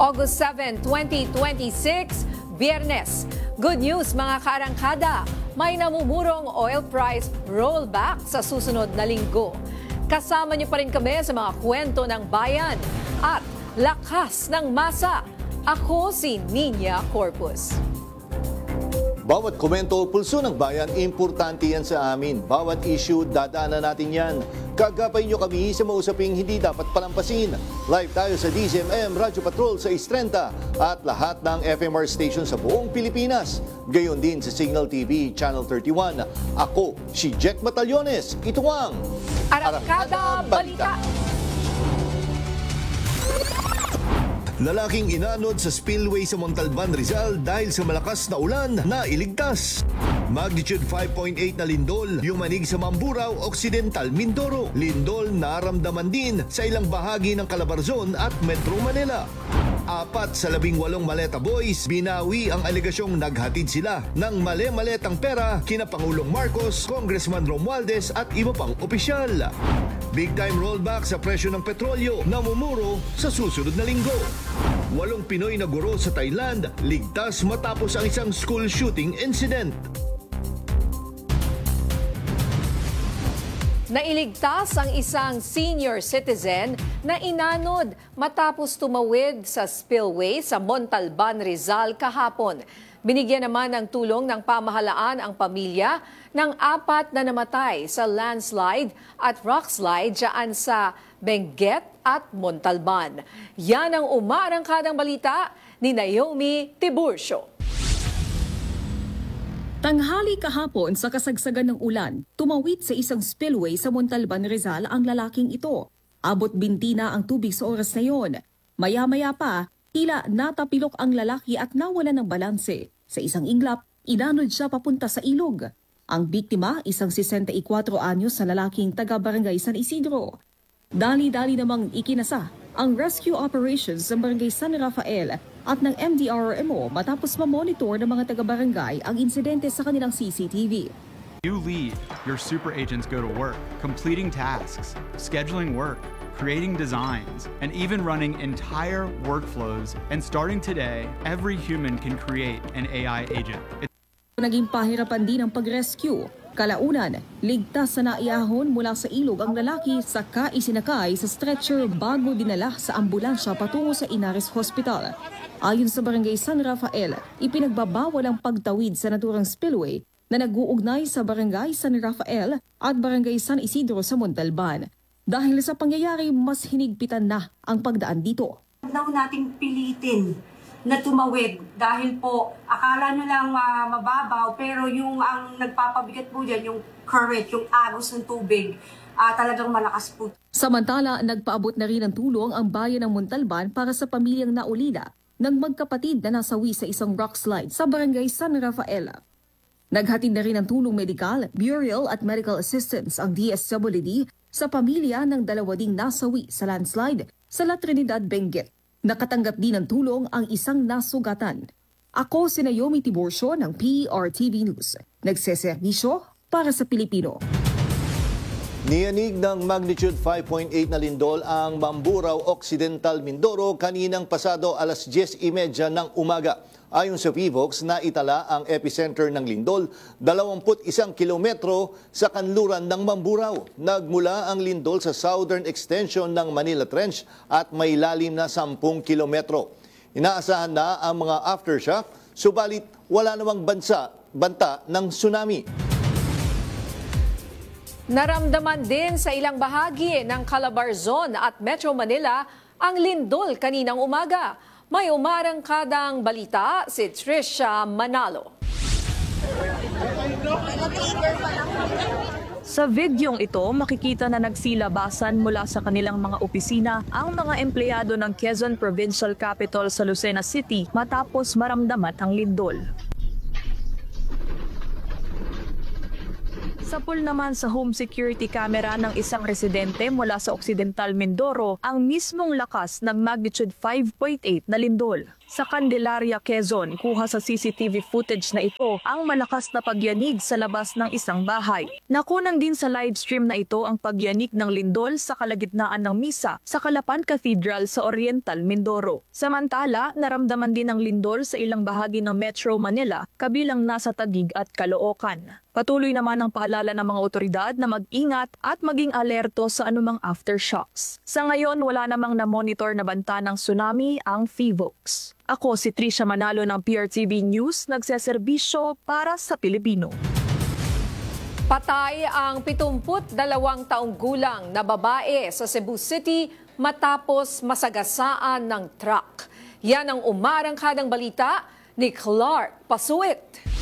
August 7, 2026, Biyernes. Good news mga kaarangkada, may namumurong oil price rollback sa susunod na linggo. Kasama niyo pa rin kami sa mga kwento ng bayan at lakas ng masa. Ako si Nina Corpus. Bawat komento o pulso ng bayan, importante yan sa amin. Bawat issue, dadaanan natin yan. Kagapay nyo kami sa mausaping hindi dapat palampasin. Live tayo sa DZMM Radyo Patrol sa 630 at lahat ng FMR station sa buong Pilipinas. Gayon din sa Signal TV Channel 31. Ako, si Jack Matallones. Ito ang Arangkada Balita. Lalaking inanod sa spillway sa Montalban, Rizal dahil sa malakas na ulan na iligtas. Magnitude 5.8 na lindol yung manig sa Mamburao, Occidental, Mindoro. Lindol naramdaman din sa ilang bahagi ng Calabarzon at Metro Manila. 4 sa 18 maleta boys, binawi ang alegasyong naghatid sila ng male-maletang pera kina Pangulong Marcos, Congressman Romualdez at iba pang opisyal. Big time rollback sa presyo ng petrolyo namumuro sa susunod na linggo. 8 Pinoy na guro sa Thailand ligtas matapos ang isang school shooting incident. Nailigtas ang isang senior citizen na inanod matapos tumawid sa spillway sa Montalban, Rizal kahapon. Binigyan naman ng tulong ng pamahalaan ang pamilya ng 4 na namatay sa landslide at rockslide dyan sa Benguet at Montalban. Yan ang umaarangkadang balita ni Naomi Tiburcio. Tanghali kahapon sa kasagsagan ng ulan, tumawid sa isang spillway sa Montalban, Rizal ang lalaking ito. Abot binti na ang tubig sa oras na yon. Maya-maya pa, tila natapilok ang lalaki at nawala ng balanse. Sa isang inglap, inanod siya papunta sa ilog. Ang biktima, isang 64 anyos na lalaking taga-barangay San Isidro. Dali-dali namang ikinasa ang rescue operations sa barangay San Rafael at ng MDRMO matapos mamonitor ng mga taga-barangay ang insidente sa kanilang CCTV. You lead, your super agents go to work, completing tasks, scheduling work, creating designs, and even running entire workflows. And starting today, every human can create an AI agent. Naging pahirapan din ang pag-rescue. Kalaunan, ligtas na naiahon mula sa ilog ang lalaki saka isinakay sa stretcher bago dinala sa ambulansya patungo sa Inares Hospital. Ayon sa barangay San Rafael, ipinagbabawal ang pagtawid sa naturang spillway na nag-uugnay sa barangay San Rafael at barangay San Isidro sa Montalban. Dahil sa pangyayari, mas hinigpitan na ang pagdaan dito. Huwag na nating pilitin na tumawid dahil po akala nyo lang mababaw pero yung ang nagpapabigat po dyan, yung current, yung agos ng tubig, talagang malakas po. Samantala, nagpaabot na rin ng tulong ang bayan ng Montalban para sa pamilyang naulila ng magkapatid na nasawi sa isang rock slide sa barangay San Rafael. Naghatid na rin ng tulong medikal, burial at medical assistance ang DSWD sa pamilya ng 2 ding nasawi sa landslide sa La Trinidad, Benguet. Nakatanggap din ng tulong ang isang nasugatan. Ako si Naomi Tiburcio ng PRTV News. Nagseserbisyo para sa Pilipino. Niyanig ng magnitude 5.8 na lindol ang Mamburao, Occidental, Mindoro kaninang pasado alas 10:30 ng umaga. Ayon sa PHIVOLCS, naitala ang epicenter ng lindol 21 kilometro sa kanluran ng Mamburao. Nagmula ang lindol sa southern extension ng Manila Trench at may lalim na 10 kilometro. Inaasahan na ang mga aftershock, subalit wala namang banta ng tsunami. Naramdaman din sa ilang bahagi ng Calabarzon at Metro Manila ang lindol kaninang umaga. May umarangkadang balita si Trisha Manalo. Sa videong ito, makikita na nagsilabasan mula sa kanilang mga opisina ang mga empleyado ng Quezon Provincial Capital sa Lucena City matapos maramdaman ang lindol. Sapul naman sa home security camera ng isang residente mula sa Occidental Mindoro ang mismong lakas ng magnitude 5.8 na lindol. Sa Candelaria, Quezon, kuha sa CCTV footage na ito ang malakas na pagyanig sa labas ng isang bahay. Nakunan din sa live stream na ito ang pagyanig ng lindol sa kalagitnaan ng misa sa Calapan Cathedral sa Oriental, Mindoro. Samantala, naramdaman din ang lindol sa ilang bahagi ng Metro Manila, kabilang nasa Taguig at Caloocan. Patuloy naman ang paalala ng mga otoridad na mag-ingat at maging alerto sa anumang aftershocks. Sa ngayon, wala namang na-monitor na banta ng tsunami ang FIVOX. Ako si Trisha Manalo ng PRTV News, nagseserbisyo para sa Pilipino. Patay ang 72 taong gulang na babae sa Cebu City matapos masagasaan ng truck. Yan ang umarangkadang balita ni Clark Pasuit.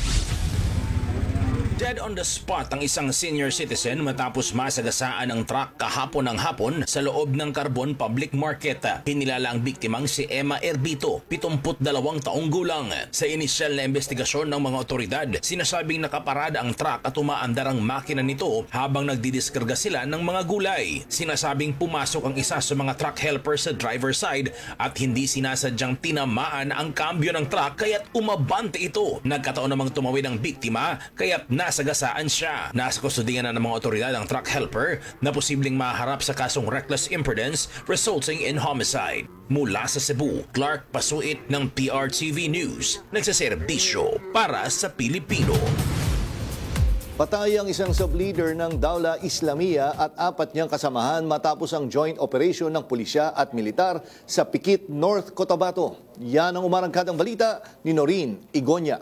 Dead on the spot ang isang senior citizen matapos masagasaan ng truck kahapon ng hapon sa loob ng Carbon Public Market. Kinilala ang biktimang si Emma Erbito, 72 taong gulang. Sa inisyal na investigasyon ng mga otoridad, sinasabing nakaparada ang truck at umaandar ang makina nito habang nagdidiskarga sila ng mga gulay. Sinasabing pumasok ang isa sa mga truck helper sa driver side at hindi sinasadyang tinamaan ang kambyo ng truck kaya't umabante ito. Nagkataon namang tumawid ang biktima kaya't nasagasaan siya. Nasa kustudiyan na ng mga otoridad ang truck helper na posibleng maharap sa kasong reckless imprudence resulting in homicide. Mula sa Cebu, Clark Pasuit ng PRTV News, nagsaserbisyo para sa Pilipino. Patay ang isang sub-leader ng Dawla Islamia at 4 niyang kasamahan matapos ang joint operation ng pulisya at militar sa Pikit, North Cotabato. Yan ang umarangkadang balita ni Noreen Igonya.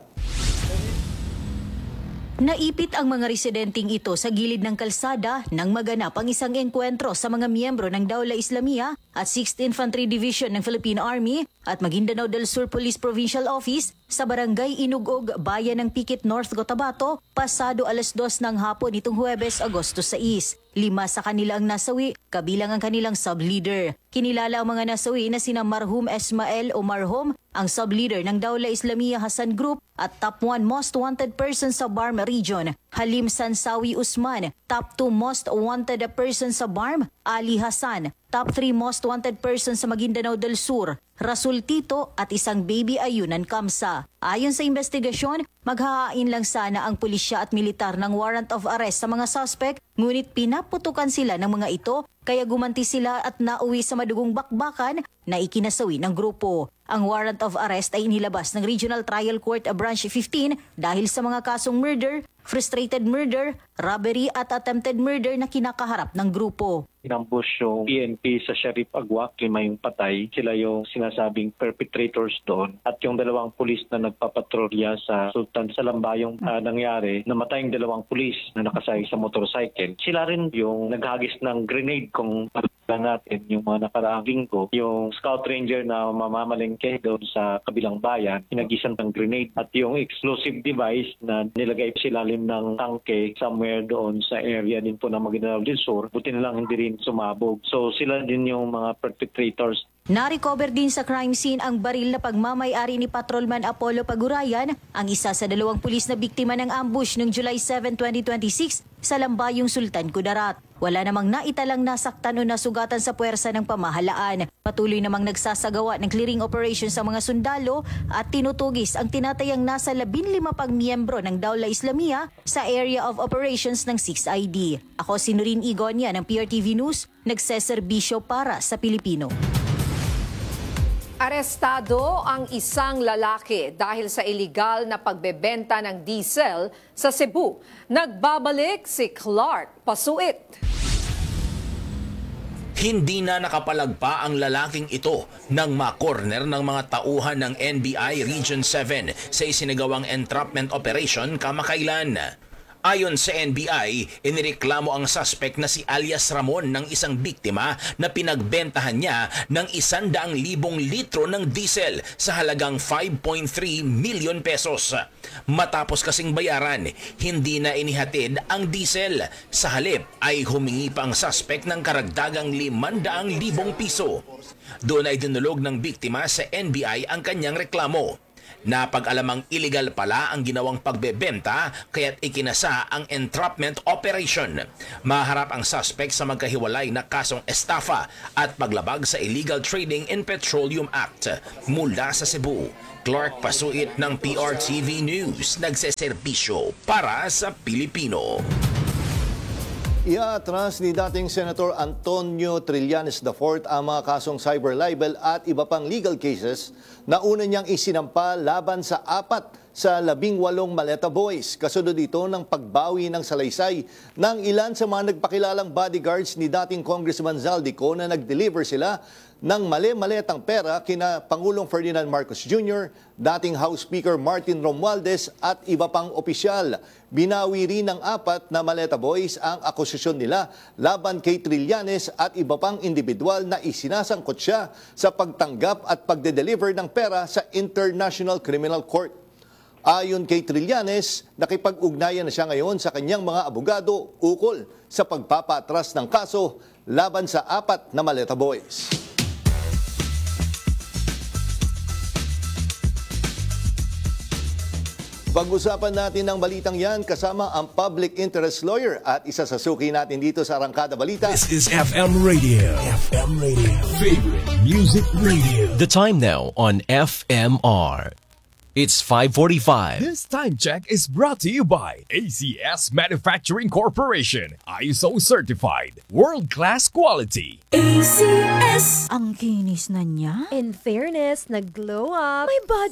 Naipit ang mga residenteng ito sa gilid ng kalsada nang maganap ang isang engkwentro sa mga miyembro ng Dawla Islamia at 6th Infantry Division ng Philippine Army at Maguindanao del Sur Police Provincial Office sa barangay Inugog, bayan ng Pikit, North Cotabato, pasado 2:00 ng hapon itong Huwebes, Agosto 6. 5 sa kanila ang nasawi, kabilang ang kanilang sub-leader. Kinilala ang mga nasawi na sina Marhum Esmael o Marhum, ang sub-leader ng Dawla Islamia Hassan Group at top 1 most wanted person sa Barm Region, Halim Sansawi Usman, top 2 most wanted person sa Barm, Ali Hassan, top 3 most wanted person sa Maguindanao del Sur, Rasul Tito at isang baby ayunan Kamsa. Ayon sa investigasyon, maghahain lang sana ang pulisya at militar ng warrant of arrest sa mga suspect, ngunit pinaputukan sila ng mga ito kaya gumanti sila at nauwi sa madugong bakbakan na ikinasawi ng grupo. Ang warrant of arrest ay inilabas ng Regional Trial Court Branch 15 dahil sa mga kasong murder, frustrated murder, robbery at attempted murder na kinakaharap ng grupo. Inambush yung PNP sa Sheriff Agua, 5 yung patay. Sila yung sinasabing perpetrators doon. At yung 2 pulis na nagpapatrolya sa Sultan Salambayong nangyari, namatay yung 2 pulis na nakasakay sa motorcycle. Sila rin yung naghagis ng grenade kung natin yung mga nakaraang linggo. Yung scout ranger na mamamalengke doon sa kabilang bayan, hinagisan ng grenade. At yung explosive device na nilagay sa ilalim ng tangke somewhere doon sa area din po ng Maguindanao del Sur, buti na lang hindi rin sumabog. So sila din yung mga perpetrators. Na-recover din sa crime scene ang baril na pagmamay-ari ni Patrolman Apollo Pagurayan, ang isa sa 2 pulis na biktima ng ambush noong July 7, 2026 sa Lambayong Sultan Kudarat. Wala namang naitalang nasaktan o nasugatan sa puwersa ng pamahalaan. Patuloy namang nagsasagawa ng clearing operation sa mga sundalo at tinutugis ang tinatayang nasa 15 pang miyembro ng Dawla Islamia sa area of operations ng 6ID. Ako si Noreen Igonya ng PRTV News, nagseserbisyo para sa Pilipino. Arestado ang isang lalaki dahil sa iligal na pagbebenta ng diesel sa Cebu. Nagbabalik si Clark Pasuit. Hindi na nakapalagpa ang lalaking ito nang makorner ng mga tauhan ng NBI Region 7 sa isinagawang entrapment operation kamakailan. Ayon sa NBI, inireklamo ang suspect na si alias Ramon ng isang biktima na pinagbentahan niya ng 100,000 litro ng diesel sa halagang 5.3 million pesos. Matapos kasing bayaran, hindi na inihatid ang diesel. Sa halip ay humingi pa ang suspect ng karagdagang 500,000 piso. Doon ay dinulog ng biktima sa NBI ang kanyang reklamo. Napag-alamang illegal pala ang ginawang pagbebenta kaya't ikinasa ang entrapment operation. Maharap ang suspect sa magkahiwalay na kasong estafa at paglabag sa Illegal Trading in Petroleum Act. Mula sa Cebu, Clark Pasuit ng PRTV News, nagseserbisyo para sa Pilipino. Iatras ni dating Senator Antonio Trillanes IV ang mga kasong cyber libel at iba pang legal cases na una niyang isinampa laban sa 4 sa 18 Maleta Boys. Kasunod ito ng pagbawi ng salaysay ng ilan sa mga nagpakilalang bodyguards ni dating Congressman Zaldico na nag-deliver sila ng mali-maletang pera kina Pangulong Ferdinand Marcos Jr., dating House Speaker Martin Romualdez at iba pang opisyal. Binawi rin ng 4 na Maleta Boys ang akusasyon nila laban kay Trillanes at iba pang individual na isinasangkot siya sa pagtanggap at pagde-deliver ng pera sa International Criminal Court. Ayon kay Trillanes, nakipag-ugnayan na siya ngayon sa kanyang mga abogado ukol sa pagpapatras ng kaso laban sa 4 na Maleta Boys. Pag-usapan natin ang balitang yan kasama ang public interest lawyer at isa sa suki natin dito sa Arangkada Balita. This is FM Radio. FM Radio. Favorite Music Radio. The time now on FMR. It's 5:45. This time check is brought to you by ACS Manufacturing Corporation. ISO certified. World-class quality. ACS! Ang kinis na niya. In fairness, nag-glow up. May